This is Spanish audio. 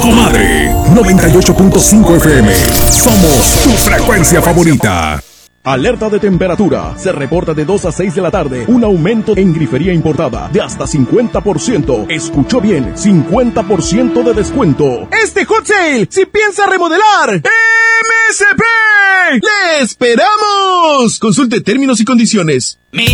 Comadre 98.5 FM. Somos tu frecuencia favorita. Alerta de temperatura. Se reporta de 2 a 6 de la tarde un aumento en grifería importada de hasta 50%. Escuchó bien, 50% de descuento. Este hot sale, si piensa remodelar, MSP, ¡le esperamos! Consulte términos y condiciones. Mi